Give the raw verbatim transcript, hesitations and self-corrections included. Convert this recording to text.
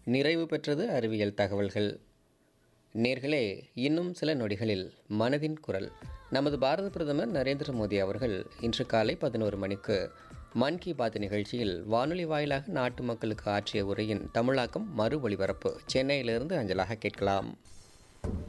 நிறைவு பெற்றது அறிவியல் தகவல்கள். நேர்களே, இன்னும் சில நொடிகளில் மனதின் குரல். நமது பாரத பிரதமர் நரேந்திர மோடி அவர்கள் இன்று காலை பதினோரு மணிக்கு மன் கி பாத் நிகழ்ச்சியில் வானொலி வாயிலாக நாட்டு மக்களுக்கு ஆற்றிய உரையின் தமிழாக்கம் மறு ஒலிபரப்பு சென்னையிலிருந்து அஞ்சலாக கேட்கலாம்.